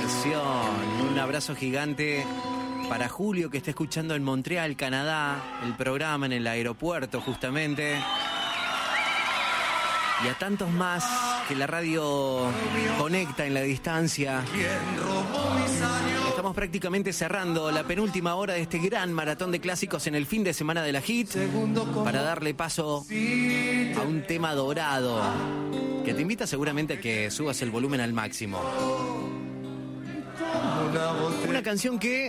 versión. Un abrazo gigante para Julio, que está escuchando en Montreal, Canadá, el programa en el aeropuerto justamente. Y a tantos más que la radio conecta en la distancia. Estamos prácticamente cerrando la penúltima hora de este gran maratón de clásicos en el fin de semana de la Hit, para darle paso a un tema dorado que te invita seguramente a que subas el volumen al máximo. Una canción que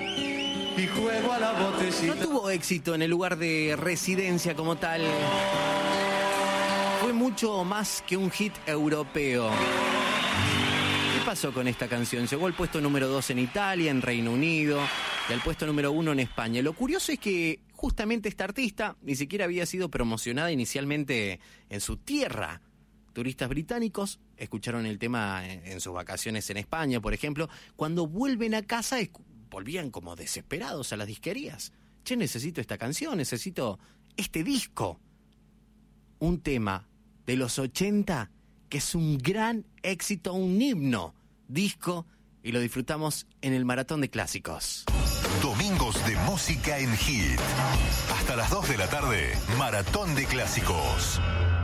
no tuvo éxito en el lugar de residencia como tal. Fue mucho más que un hit europeo. ¿Qué pasó con esta canción? Llegó al puesto número 2 en Italia, en Reino Unido, y al puesto número 1 en España. Lo curioso es que justamente esta artista ni siquiera había sido promocionada inicialmente en su tierra. Turistas británicos escucharon el tema en sus vacaciones en España, por ejemplo. Cuando vuelven a casa, volvían como desesperados a las disquerías. Che, necesito esta canción, necesito este disco. Un tema de los 80 que es un gran éxito, un himno, disco, y lo disfrutamos en el Maratón de Clásicos. Domingos de música en Hit. Hasta las 2 de la tarde, Maratón de Clásicos.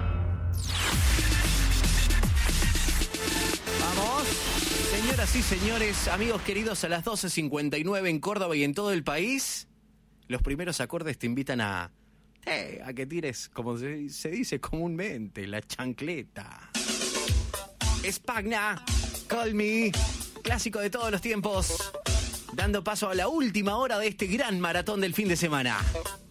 Vamos, señoras y señores, amigos queridos, a las 12:59 en Córdoba y en todo el país, los primeros acordes te invitan a que tires, como se dice comúnmente, la chancleta. Spagna, Call Me, clásico de todos los tiempos, dando paso a la última hora de este gran maratón del fin de semana.